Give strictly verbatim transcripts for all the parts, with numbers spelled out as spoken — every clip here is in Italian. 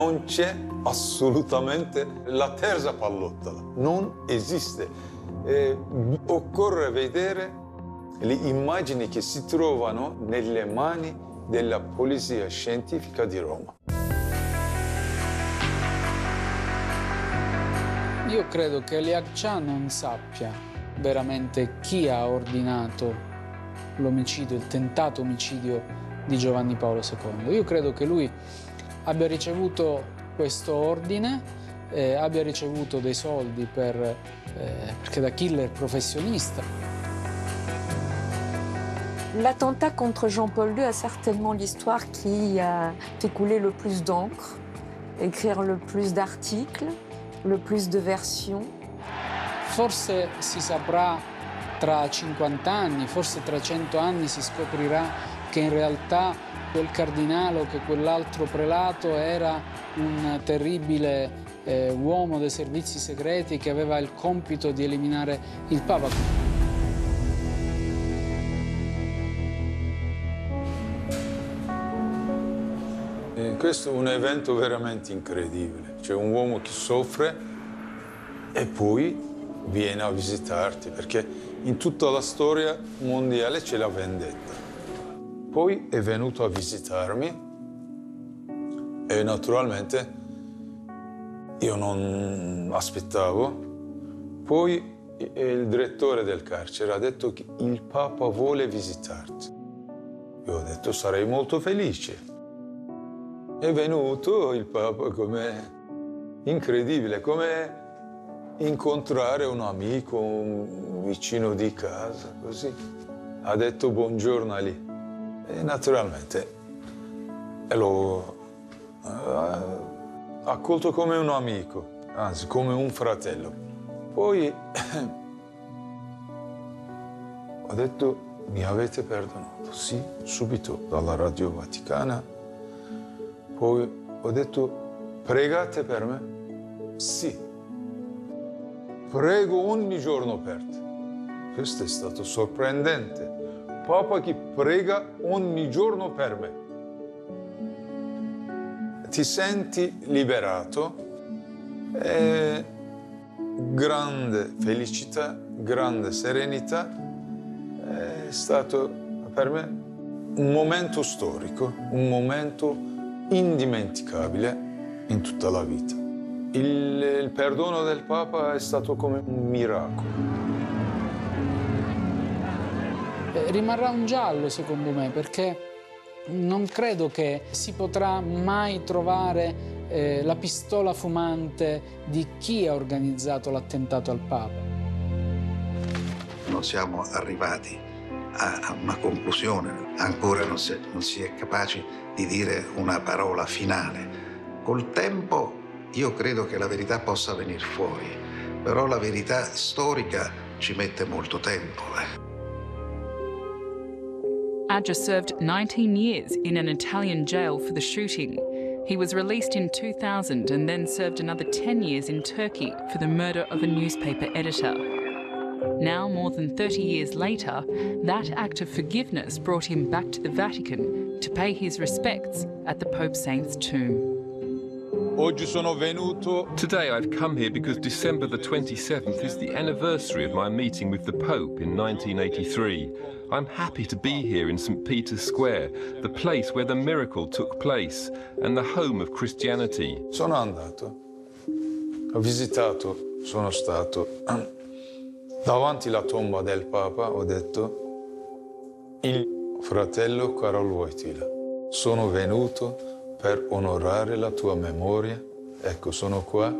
Non c'è assolutamente la terza pallottola, non esiste. Eh, occorre vedere le immagini che si trovano nelle mani della Polizia Scientifica di Roma. Io credo che Liak-Cha non sappia veramente chi ha ordinato l'omicidio, il tentato omicidio di Giovanni Paolo secondo. Io credo che lui abbia ricevuto questo ordine, eh, abbia ricevuto dei soldi per, eh, perché da killer professionista. L'attentat contre Jean-Paul deux a certainement l'histoire qui a fait couler le plus d'encre, écrire le plus d'articles, le plus de versions. Forse si saprà tra cinquanta anni, forse tra cento anni si scoprirà che in realtà quel cardinale o che quell'altro prelato era un terribile eh, uomo dei servizi segreti che aveva il compito di eliminare il Papa. E questo è un evento veramente incredibile. C'è un uomo che soffre e poi viene a visitarti, perché in tutta la storia mondiale c'è la vendetta. Poi è venuto a visitarmi e naturalmente io non aspettavo. Poi il direttore del carcere ha detto che il Papa vuole visitarti. Io ho detto sarei molto felice. È venuto il Papa, come incredibile, come incontrare un amico, un vicino di casa, così. Ha detto buongiorno a lì. E naturalmente l'ho uh, accolto come un amico, anzi come un fratello. Poi ho detto, mi avete perdonato? Sì, subito dalla Radio Vaticana. Poi ho detto, pregate per me? Sì. Prego ogni giorno per te. Questo è stato sorprendente. Papa che prega ogni giorno per me. Ti senti liberato e grande felicità, grande serenità. È stato per me un momento storico, un momento indimenticabile in tutta la vita. Il, il perdono del Papa è stato come un miracolo. Rimarrà un giallo, secondo me, perché non credo che si potrà mai trovare eh, la pistola fumante di chi ha organizzato l'attentato al Papa. Non siamo arrivati a, a una conclusione, ancora non si, non si è capaci di dire una parola finale. Col tempo io credo che la verità possa venire fuori, però la verità storica ci mette molto tempo. Eh. Adja served nineteen years in an Italian jail for the shooting. He was released in two thousand and then served another ten years in Turkey for the murder of a newspaper editor. Now, more than thirty years later, that act of forgiveness brought him back to the Vatican to pay his respects at the Pope Saint's tomb. Oggi sono venuto. Today I've come here because December the twenty-seventh is the anniversary of my meeting with the Pope in nineteen eighty-three. I'm happy to be here in Saint Peter's Square, the place where the miracle took place and the home of Christianity. Sono andato, ho visitato, sono stato davanti alla tomba del Papa, ho detto, il fratello Karol Wojtyla, sono venuto per onorare la tua memoria, ecco, sono qua.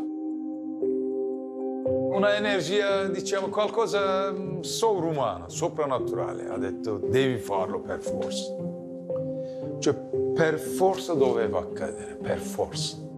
Una energia, diciamo, qualcosa sovrumana, soprannaturale. Ha detto, devi farlo per forza. Cioè, per forza doveva accadere, per forza.